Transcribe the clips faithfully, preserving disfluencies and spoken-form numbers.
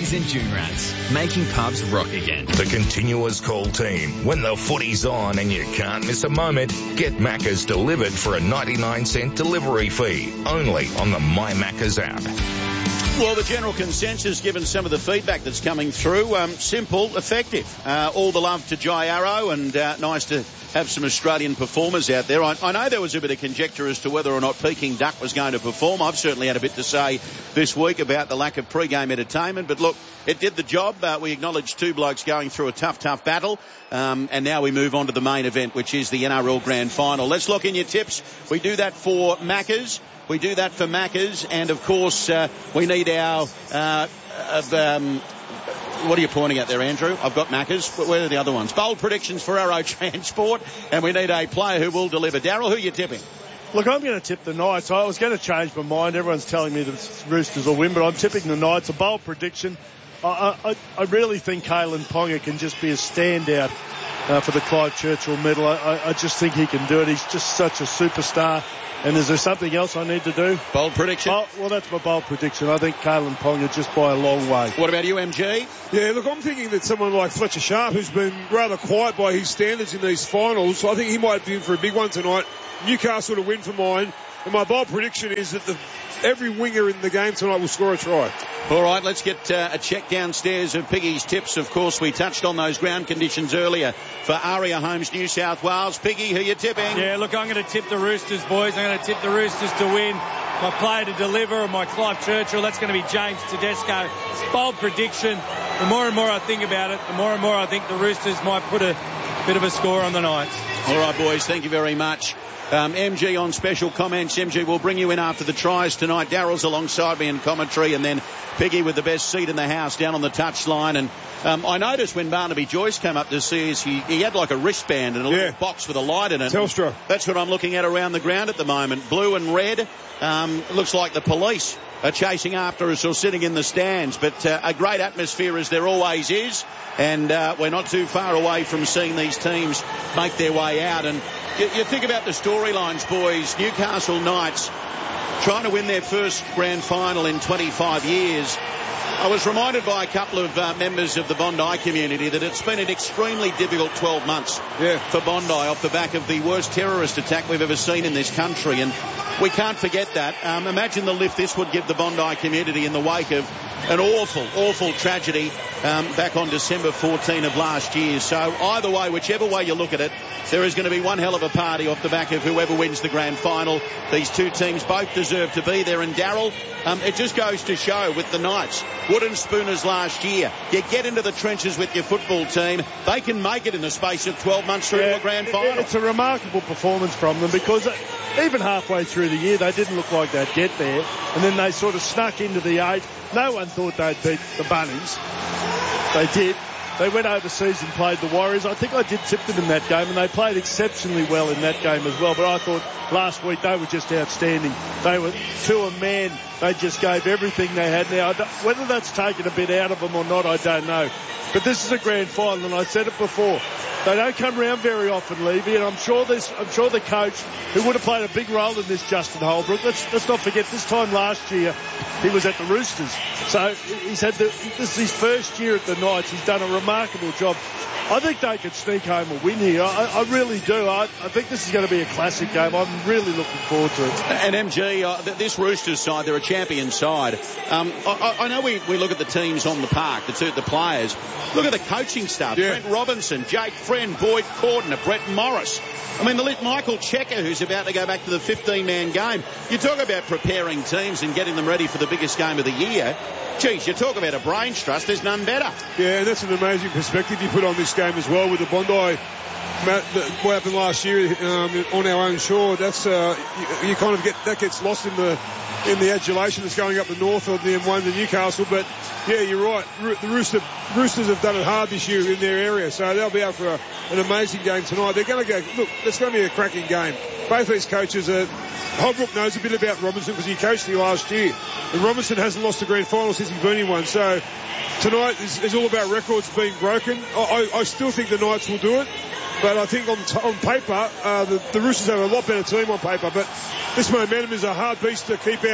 Macca's and Joonrats, making pubs rock again. The continuous call team. When the footy's on and you can't miss a moment, get Macca's delivered for a ninety-nine cent delivery fee. Only on the My Macca's app. Well, the general consensus, given some of the feedback that's coming through, um, simple, effective. Uh, all the love to Jai Arrow, and uh, nice to have some Australian performers out there. I, I know there was a bit of conjecture as to whether or not Peking Duck was going to perform. I've certainly had a bit to say this week about the lack of pre-game entertainment, but look, it did the job. Uh, we acknowledged two blokes going through a tough, tough battle, um, and now we move on to the main event, which is the N R L Grand Final. Let's lock in your tips. We do that for Macca's. We do that for Macca's, and of course, uh, we need our, uh, of, um, what are you pointing at there, Andrew? I've got Macca's. Where are the other ones? Bold predictions for Arrow Transport, and we need a player who will deliver. Darryl, who are you tipping? Look, I'm going to tip the Knights. I was going to change my mind. Everyone's telling me the Roosters will win, but I'm tipping the Knights. A bold prediction. I, I, I really think Kalen Ponga can just be a standout uh, for the Clive Churchill medal. I, I just think he can do it. He's just such a superstar. And is there something else I need to do? Bold prediction? Oh, well, that's my bold prediction. I think Kalen Ponga just by a long way. What about you, M G? Yeah, look, I'm thinking that someone like Fletcher Sharp, who's been rather quiet by his standards in these finals, I think he might be in for a big one tonight. Newcastle to win for mine. And my bold prediction is that the, every winger in the game tonight will score a try. All right, let's get uh, a check downstairs of Piggy's tips. Of course, we touched on those ground conditions earlier for Aria Homes, New South Wales. Piggy, who are you tipping? Yeah, look, I'm going to tip the Roosters, boys. I'm going to tip the Roosters to win. My player to deliver, and my Clive Churchill, that's going to be James Tedesco. It's a bold prediction. The more and more I think about it, the more and more I think the Roosters might put a bit of a score on the Knights. All right, boys, thank you very much. Um, M G on special comments. M G will bring you in after the tries tonight. Darryl's alongside me in commentary, and then Piggy with the best seat in the house down on the touchline. And um, I noticed when Barnaby Joyce came up to see us, he, he had like a wristband and a little yeah. box with a light in it. Telstra. That's what I'm looking at around the ground at the moment. Blue and red. Um, looks like the police are chasing after us or sitting in the stands. But uh, a great atmosphere, as there always is. And uh, we're not too far away from seeing these teams make their way out. And you, you think about the storylines, boys. Newcastle Knights trying to win their first grand final in twenty-five years. I was reminded by a couple of uh, members of the Bondi community that it's been an extremely difficult twelve months yeah. for Bondi off the back of the worst terrorist attack we've ever seen in this country. And we can't forget that. Um, imagine the lift this would give the Bondi community in the wake of an awful, awful tragedy um, back on December fourteenth of last year. So either way, whichever way you look at it, there is going to be one hell of a party off the back of whoever wins the grand final. These two teams both deserve to be there. And Darryl, um, it just goes to show with the Knights, wooden spooners last year, you get into the trenches with your football team, they can make it in the space of twelve months through yeah, a grand final. It's a remarkable performance from them, because even halfway through the year they didn't look like they'd get there, and then they sort of snuck into the eight. No one thought they'd beat the Bunnies. They did. They went overseas and played the Warriors. I think I did tip them in that game, and they played exceptionally well in that game as well. But I thought last week they were just outstanding. They were to a man. They just gave everything they had. Now, whether that's taken a bit out of them or not, I don't know. But this is a grand final, and I said it before. They don't come around very often, Levy, and I'm sure this. I'm sure the coach, who would have played a big role in this, Justin Holbrook. Let's let's not forget, this time last year he was at the Roosters, so he's had the, this is his first year at the Knights. He's done a remarkable job. I think they could sneak home a win here. I, I really do. I, I think this is going to be a classic game. I'm really looking forward to it. And M G, uh, this Roosters side, they're a champion side. Um, I, I know we, we look at the teams on the park, the two, the players. Look at the coaching staff. Yeah. Brent Robinson, Jake Friend, Boyd Cordner, Brett Morris. I mean, the lit Michael Checker, who's about to go back to the fifteen-man game. You talk about preparing teams and getting them ready for the biggest game of the year. Geez, you talk about a brains trust, there's none better. Yeah, and that's an amazing perspective you put on this game as well with the Bondi. What happened last year um, on our own shore, that's uh, you, you kind of get that gets lost in the in the adulation that's going up the north of the M one to Newcastle. But yeah, you're right. The Rooster, Roosters have done it hard this year in their area, so they'll be out for a, an amazing game tonight. They're going to go. Look, it's going to be a cracking game. Both these coaches are. Holbrook knows a bit about Robinson because he coached here last year, and Robinson hasn't lost a grand final since he's been in one. So tonight is, is all about records being broken. I, I, I still think the Knights will do it. But I think on, t- on paper, uh, the, the Roosters have a lot better team on paper. But this momentum is a hard beast to keep out.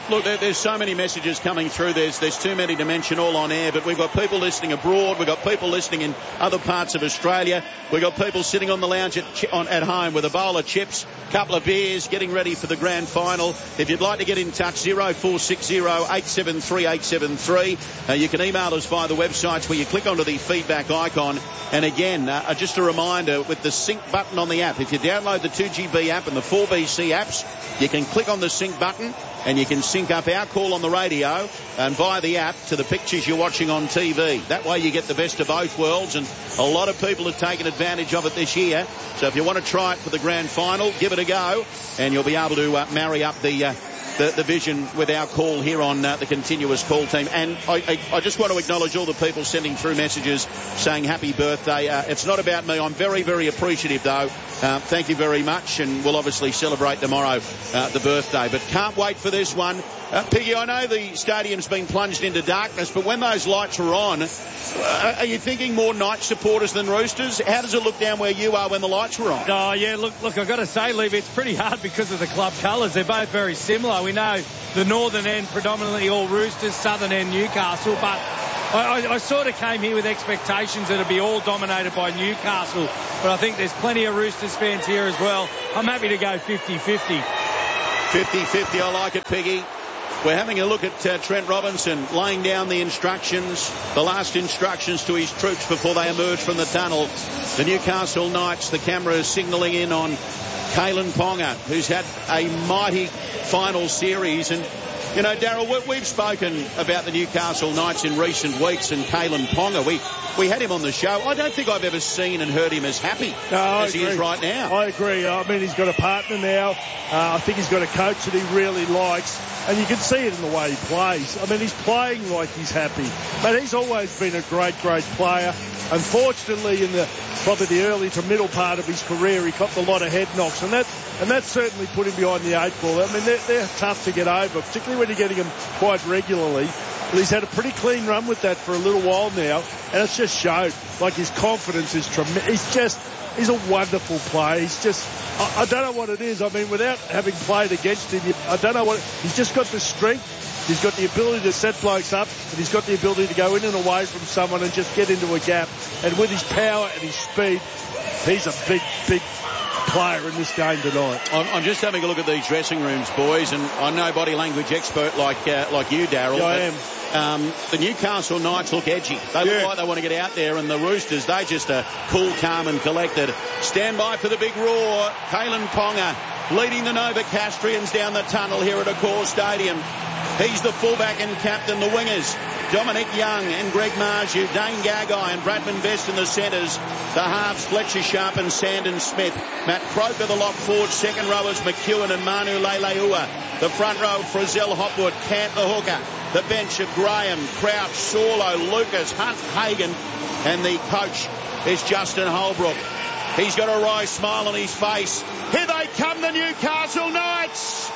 look, there, there's so many messages coming through. There's there's too many to mention all on air, but we've got people listening abroad. We've got people listening in other parts of Australia. We've got people sitting on the lounge at, on, at home with a bowl of chips, a couple of beers, getting ready for the grand final. If you'd like to get in touch, zero four six zero eight seven three eight seven three. Uh, you can email us via the websites where you click onto the feedback icon. And again, uh, just a reminder, with the sync button on the app, if you download the two G B app and the four B C apps, you can click on the sync button and you can sync up our call on the radio and via the app to the pictures you're watching on T V. That way you get the best of both worlds, and a lot of people have taken advantage of it this year. So if you want to try it for the grand final, give it a go and you'll be able to uh, marry up the... Uh, The, the vision with our call here on uh, the continuous call team. And I, I, I just want to acknowledge all the people sending through messages saying happy birthday. Uh, it's not about me. I'm very, very appreciative, though. Uh, thank you very much, and we'll obviously celebrate tomorrow uh, the birthday. But can't wait for this one. Uh, Piggy, I know the stadium's been plunged into darkness, but when those lights are on, uh, are you thinking more Knights supporters than Roosters? How does it look down where you are when the lights were on? Oh, yeah, look, look, I've got to say, Lev, it's pretty hard because of the club colours. They're both very similar. We know the northern end predominantly all Roosters, southern end Newcastle, but I, I, I sort of came here with expectations that it'd be all dominated by Newcastle, but I think there's plenty of Roosters fans here as well. I'm happy to go fifty-fifty. fifty-fifty, I like it, Piggy. We're having a look at uh, Trent Robinson laying down the instructions, the last instructions to his troops before they emerge from the tunnel. The Newcastle Knights, the camera is signalling in on Kalen Ponga, who's had a mighty final series. And, you know, Daryl, we've spoken about the Newcastle Knights in recent weeks, and Kalen Ponga, we, we had him on the show. I don't think I've ever seen and heard him as happy no, as he is right now. I agree. I mean, he's got a partner now. Uh, I think he's got a coach that he really likes, and you can see it in the way he plays. I mean, he's playing like he's happy. But he's always been a great, great player. Unfortunately, in the probably the early to middle part of his career, he copped a lot of head knocks, and that and that certainly put him behind the eight ball. I mean, they're, they're tough to get over, particularly when you're getting them quite regularly. Well, he's had a pretty clean run with that for a little while now, and it's just showed. Like, his confidence is tremendous. He's just, he's a wonderful player. He's just, I, I don't know what it is. I mean, without having played against him, I don't know what, he's just got the strength. He's got the ability to set blokes up, and he's got the ability to go in and away from someone and just get into a gap. And with his power and his speed, he's a big, big player in this game tonight. I'm, I'm just having a look at these dressing rooms, boys, and I'm no body language expert like uh, like you, Daryl. Yeah, I am. Um, the Newcastle Knights look edgy. They look yeah. like they want to get out there, and the Roosters, they just are cool, calm and collected. Stand by for the big roar. Kalen Ponga leading the Novocastrians down the tunnel here at Accor Stadium. He's the fullback and captain. The wingers, Dominic Young and Greg Marju, Dane Gagai and Bradman Best in the centres. The halves, Fletcher Sharp and Sandon Smith. Matt Croker, the lock forward. Second rowers, McEwen and Manu Leleua. The front row, Frizzell Hopwood, Cant the hooker. The bench of Graham, Crouch, Sorlo, Lucas, Hunt, Hagan. And the coach is Justin Holbrook. He's got a wry smile on his face. Here they come, the Newcastle Knights.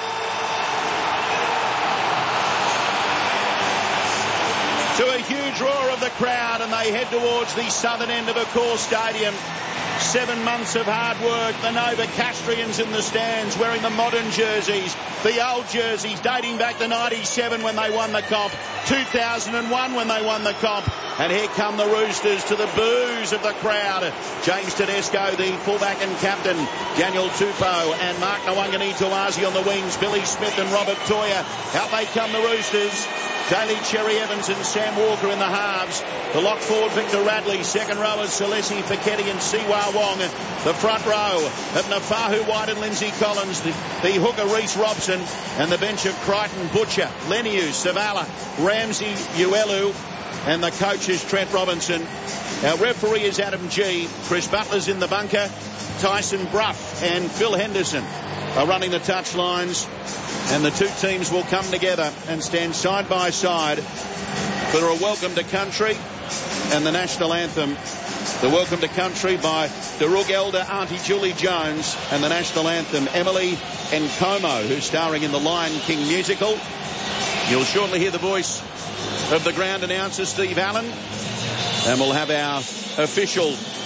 To a huge roar of the crowd, and they head towards the southern end of Accor Stadium. Seven months of hard work. The Novocastrians in the stands wearing the modern jerseys, the old jerseys dating back to ninety-seven when they won the comp, two thousand one when they won the comp. And here come the Roosters to the boos of the crowd. James Tedesco, the fullback and captain, Daniel Tupou and Mark Nawangani-Tuazi on the wings, Billy Smith and Robert Toya. Out they come the Roosters. Daly Cherry Evans and Sam Walker in the halves. The lock forward, Victor Radley. Second rowers, Salesi Feketi and Siwa Wong. The front row of Nafahu White and Lindsay Collins. The, the hooker, Reece Robson. And the bench of Crichton, Butcher, Leniu, Savala, Ramsey, Uelu. And the coach is Trent Robinson. Our referee is Adam G. Chris Butler's in the bunker. Tyson Bruff and Phil Henderson are running the touchlines. And the two teams will come together and stand side by side for a welcome to country and the national anthem. The welcome to country by Darug Elder, Auntie Julie Jones, and the national anthem, Emily and Como, who's starring in the Lion King musical. You'll shortly hear the voice of the ground announcer, Steve Allen, and we'll have our official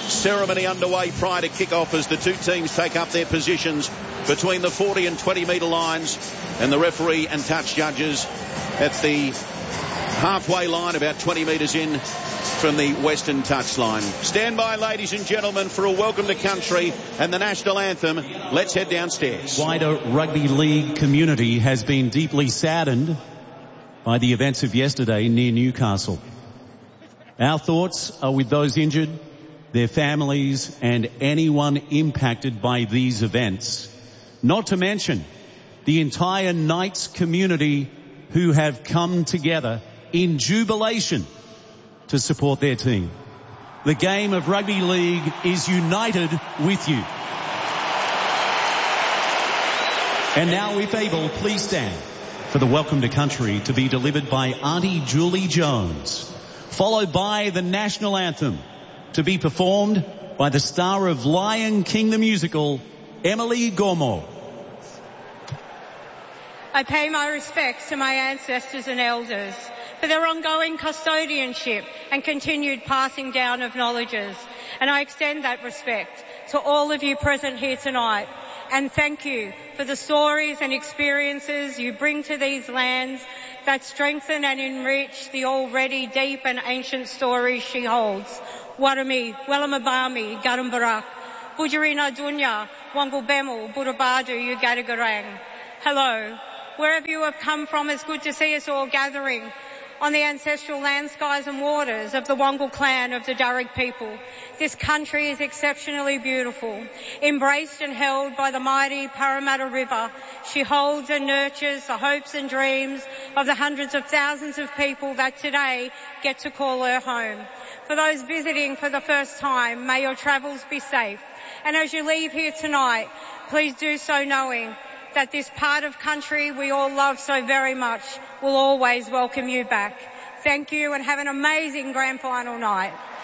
ceremony underway prior to kick-off as the two teams take up their positions between the forty and twenty metre lines, and the referee and touch judges at the halfway line, about twenty metres in from the western touchline. Stand by, ladies and gentlemen, for a welcome to country and the national anthem. Let's head downstairs. Wider rugby league community has been deeply saddened by the events of yesterday near Newcastle. Our thoughts are with those injured, their families, and anyone impacted by these events. Not to mention the entire Knights community who have come together in jubilation to support their team. The game of rugby league is united with you. And now, if able, please stand for the welcome to country to be delivered by Auntie Julie Jones, followed by the national anthem to be performed by the star of Lion King the musical, Emily Gormor. I pay my respects to my ancestors and elders for their ongoing custodianship and continued passing down of knowledges. And I extend that respect to all of you present here tonight. And thank you for the stories and experiences you bring to these lands that strengthen and enrich the already deep and ancient stories she holds. Warami, Wellamabami, Garambarak, Bujarina Dunya, Wangulbemu, Burabadu, Ugadagarang. Hello. Wherever you have come from, it's good to see us all gathering on the ancestral land, skies and waters of the Wangal clan of the Darug people. This country is exceptionally beautiful. Embraced and held by the mighty Parramatta River, she holds and nurtures the hopes and dreams of the hundreds of thousands of people that today get to call her home. For those visiting for the first time, may your travels be safe. And as you leave here tonight, please do so knowing that this part of country we all love so very much will always welcome you back. Thank you and have an amazing grand final night.